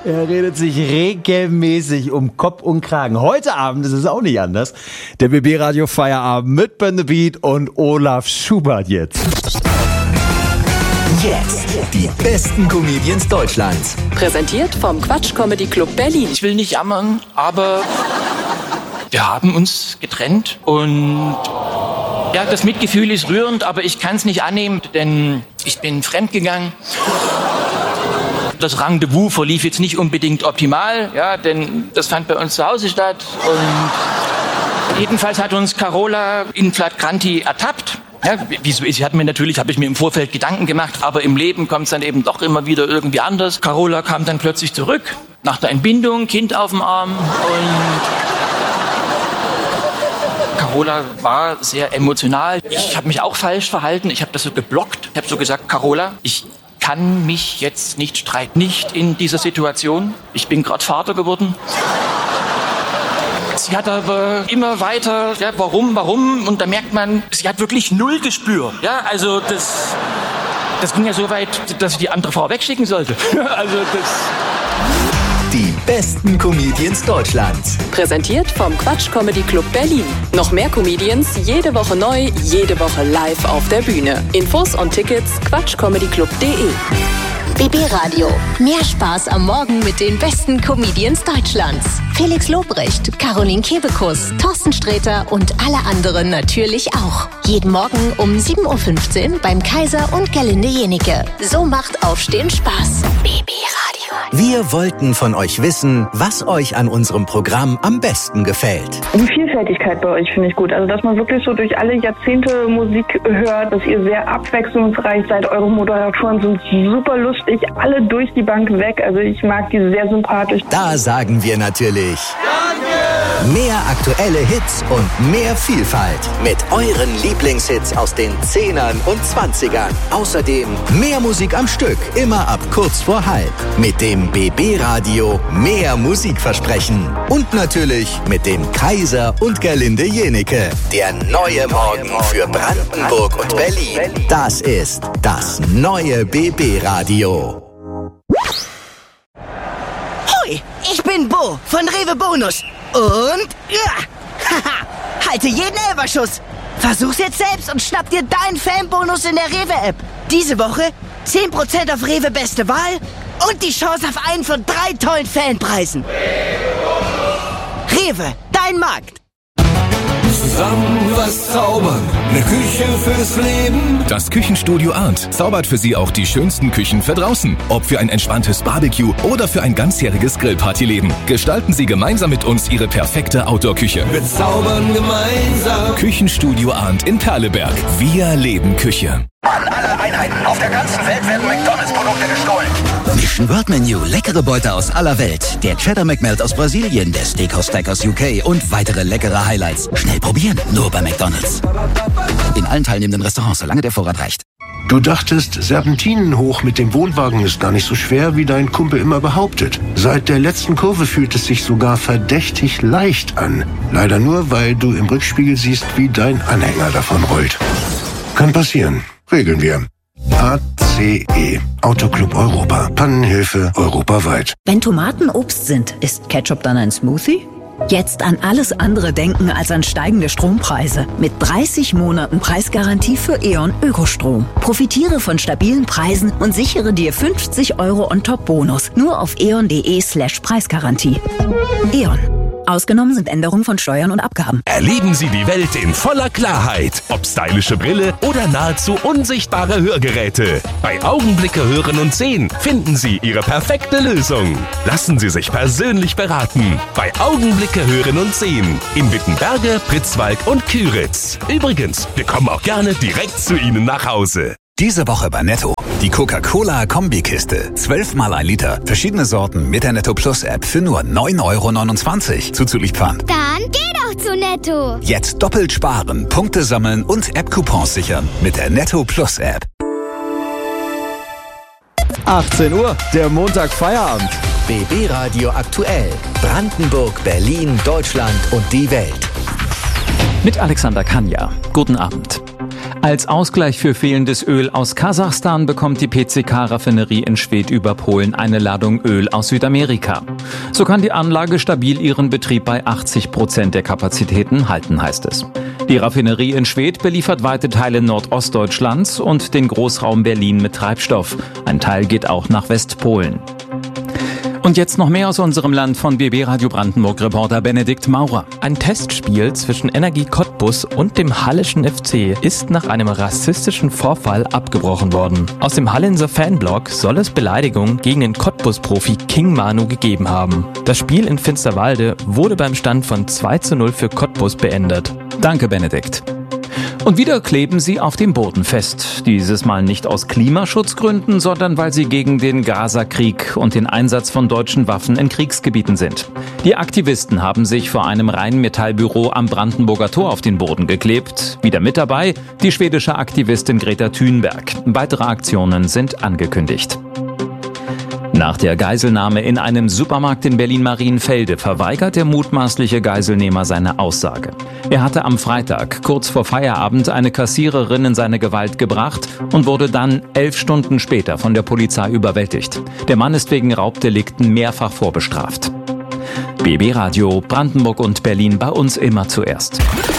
Er redet sich regelmäßig um Kopf und Kragen. Heute Abend ist es auch nicht anders. Der BB Radio Feierabend mit Ben the Beat und Olaf Schubert jetzt. Jetzt die besten Comedians Deutschlands. Präsentiert vom Quatsch Comedy Club Berlin. Ich will nicht jammern, aber wir haben uns getrennt und ja, das Mitgefühl ist rührend, aber ich kann es nicht annehmen, denn ich bin fremdgegangen. Das Rendezvous verlief jetzt nicht unbedingt optimal, ja, denn das fand bei uns zu Hause statt. Und jedenfalls hat uns Carola in flagranti ertappt. Ja, wieso ist? Habe ich mir im Vorfeld Gedanken gemacht, aber im Leben kommt es dann eben doch immer wieder irgendwie anders. Carola kam dann plötzlich zurück, nach der Entbindung, Kind auf dem Arm und Carola war sehr emotional. Ich habe mich auch falsch verhalten, ich habe das so geblockt. Ich habe so gesagt, Carola, ich kann mich jetzt nicht streiten. Nicht in dieser Situation. Ich bin gerade Vater geworden. Sie hat aber immer weiter, ja, warum? Und da merkt man, sie hat wirklich null Gespür. Ja, also das ging ja so weit, dass ich die andere Frau wegschicken sollte. Also Die besten Comedians Deutschlands. Präsentiert vom Quatsch Comedy Club Berlin. Noch mehr Comedians, jede Woche neu, jede Woche live auf der Bühne. Infos und Tickets quatschcomedyclub.de. BB Radio. Mehr Spaß am Morgen mit den besten Comedians Deutschlands. Felix Lobrecht, Caroline Kebekus, Thorsten Sträter und alle anderen natürlich auch. Jeden Morgen um 7.15 Uhr beim Kaiser und Gerlinde Jenike. So macht Aufstehen Spaß. BB Radio. Wir wollten von euch wissen, was euch an unserem Programm am besten gefällt. Die Vielfältigkeit bei euch finde ich gut. Also, dass man wirklich so durch alle Jahrzehnte Musik hört, dass ihr sehr abwechslungsreich seid. Eure Moderatoren sind super lustig, alle durch die Bank weg. Also, ich mag die sehr sympathisch. Da sagen wir natürlich Danke! Mehr aktuelle Hits und mehr Vielfalt mit euren Lieblingshits aus den 10ern und 20ern. Außerdem mehr Musik am Stück, immer ab kurz vor halb. Mit dem BB Radio mehr Musikversprechen. Und natürlich mit dem Kaiser und Gerlinde Jenike. Der neue Morgen für Brandenburg und Berlin. Das ist das neue BB Radio. Hoi, ich bin Bo von Rewe Bonus. Und halte jeden Elferschuss. Versuch's jetzt selbst und schnapp dir deinen Fanbonus in der Rewe-App. Diese Woche 10% auf Rewe Beste Wahl und die Chance auf einen von 3 tollen Fanpreisen. Rewe, dein Markt. Zusammen was zaubern, eine Küche fürs Leben. Das Küchenstudio Arndt zaubert für Sie auch die schönsten Küchen für draußen. Ob für ein entspanntes Barbecue oder für ein ganzjähriges Grillpartyleben. Gestalten Sie gemeinsam mit uns Ihre perfekte Outdoor-Küche. Wir zaubern gemeinsam. Küchenstudio Arndt in Perleberg. Wir leben Küche. An alle Einheiten auf der ganzen Welt werden McDonalds-Produkte gestohlen. Mission Word Menu, leckere Beute aus aller Welt. Der Cheddar McMelt aus Brasilien, der Steakhouse Stack aus UK und weitere leckere Highlights. Schnell probieren, nur bei McDonalds. In allen teilnehmenden Restaurants, solange der Vorrat reicht. Du dachtest, Serpentinen hoch mit dem Wohnwagen ist gar nicht so schwer, wie dein Kumpel immer behauptet. Seit der letzten Kurve fühlt es sich sogar verdächtig leicht an. Leider nur, weil du im Rückspiegel siehst, wie dein Anhänger davon rollt. Kann passieren. Regeln wir. ACE. Autoclub Europa. Pannenhilfe europaweit. Wenn Tomaten Obst sind, ist Ketchup dann ein Smoothie? Jetzt an alles andere denken als an steigende Strompreise. Mit 30 Monaten Preisgarantie für E.ON Ökostrom. Profitiere von stabilen Preisen und sichere dir 50 € on top Bonus. Nur auf eon.de/Preisgarantie. E.ON. Ausgenommen sind Änderungen von Steuern und Abgaben. Erleben Sie die Welt in voller Klarheit. Ob stylische Brille oder nahezu unsichtbare Hörgeräte. Bei Augenblicke Hören und Sehen finden Sie Ihre perfekte Lösung. Lassen Sie sich persönlich beraten. Bei Augenblicke Hören und Sehen. In Wittenberge, Pritzwalk und Küritz. Übrigens, wir kommen auch gerne direkt zu Ihnen nach Hause. Diese Woche bei Netto. Die Coca-Cola-Kombikiste. 12 mal 1 Liter. Verschiedene Sorten mit der Netto Plus App für nur 9,29 € zuzüglich Pfand. Dann geh doch zu Netto. Jetzt doppelt sparen, Punkte sammeln und App-Coupons sichern mit der Netto Plus App. 18 Uhr, der Montag Feierabend. BB Radio aktuell. Brandenburg, Berlin, Deutschland und die Welt. Mit Alexander Kania. Guten Abend. Als Ausgleich für fehlendes Öl aus Kasachstan bekommt die PCK-Raffinerie in Schwedt über Polen eine Ladung Öl aus Südamerika. So kann die Anlage stabil ihren Betrieb bei 80% der Kapazitäten halten, heißt es. Die Raffinerie in Schwedt beliefert weite Teile Nordostdeutschlands und den Großraum Berlin mit Treibstoff. Ein Teil geht auch nach Westpolen. Und jetzt noch mehr aus unserem Land von BB Radio Brandenburg-Reporter Benedikt Maurer. Ein Testspiel zwischen Energie Cottbus und dem Halleschen FC ist nach einem rassistischen Vorfall abgebrochen worden. Aus dem Hallenser Fanblog soll es Beleidigungen gegen den Cottbus-Profi King Manu gegeben haben. Das Spiel in Finsterwalde wurde beim Stand von 2:0 für Cottbus beendet. Danke, Benedikt. Und wieder kleben sie auf dem Boden fest. Dieses Mal nicht aus Klimaschutzgründen, sondern weil sie gegen den Gaza-Krieg und den Einsatz von deutschen Waffen in Kriegsgebieten sind. Die Aktivisten haben sich vor einem Rheinmetallbüro am Brandenburger Tor auf den Boden geklebt. Wieder mit dabei die schwedische Aktivistin Greta Thunberg. Weitere Aktionen sind angekündigt. Nach der Geiselnahme in einem Supermarkt in Berlin-Marienfelde verweigert der mutmaßliche Geiselnehmer seine Aussage. Er hatte am Freitag kurz vor Feierabend eine Kassiererin in seine Gewalt gebracht und wurde dann 11 Stunden später von der Polizei überwältigt. Der Mann ist wegen Raubdelikten mehrfach vorbestraft. BB Radio Brandenburg und Berlin, bei uns immer zuerst.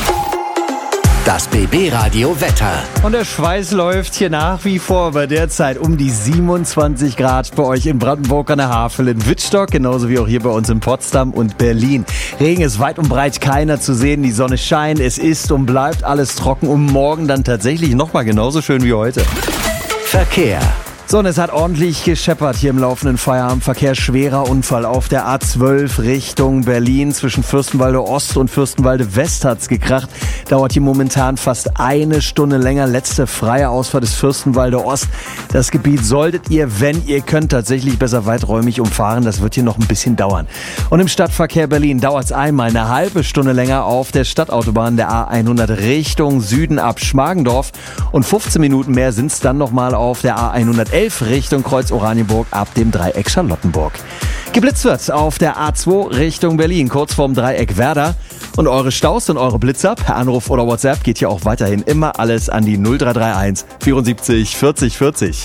Das BB Radio Wetter. Und der Schweiß läuft hier nach wie vor bei der Zeit um die 27 Grad bei euch in Brandenburg an der Havel, in Wittstock, genauso wie auch hier bei uns in Potsdam und Berlin. Regen ist weit und breit keiner zu sehen, die Sonne scheint, es ist und bleibt alles trocken und morgen dann tatsächlich nochmal genauso schön wie heute. Verkehr. So, und es hat ordentlich gescheppert hier im laufenden Feierabendverkehr. Schwerer Unfall auf der A12 Richtung Berlin. Zwischen Fürstenwalde Ost und Fürstenwalde West hat's gekracht. Dauert hier momentan fast eine Stunde länger. Letzte freie Ausfahrt ist Fürstenwalde Ost. Das Gebiet solltet ihr, wenn ihr könnt, tatsächlich besser weiträumig umfahren. Das wird hier noch ein bisschen dauern. Und im Stadtverkehr Berlin dauert's einmal eine halbe Stunde länger auf der Stadtautobahn der A100 Richtung Süden ab Schmargendorf. Und 15 Minuten mehr sind's dann nochmal auf der A111 Richtung Kreuz Oranienburg ab dem Dreieck Charlottenburg. Geblitzt wird auf der A2 Richtung Berlin, kurz vorm Dreieck Werder. Und eure Staus und eure Blitzer per Anruf oder WhatsApp geht hier auch weiterhin immer alles an die 0331 74 40 40.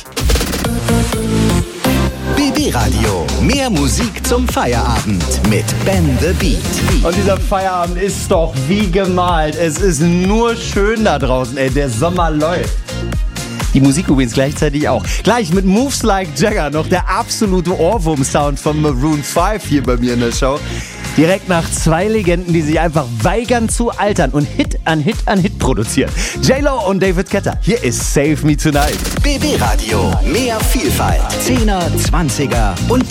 BB Radio. Mehr Musik zum Feierabend mit Ben the Beat. Und dieser Feierabend ist doch wie gemalt. Es ist nur schön da draußen, ey. Der Sommer läuft. Die Musik übrigens gleichzeitig auch. Gleich mit Moves Like Jagger noch der absolute Ohrwurm-Sound von Maroon 5 hier bei mir in der Show. Direkt nach zwei Legenden, die sich einfach weigern zu altern und Hit an Hit an Hit produzieren. J-Lo und David Guetta. Hier ist Save Me Tonight. BB Radio. Mehr Vielfalt. 10er, 20er und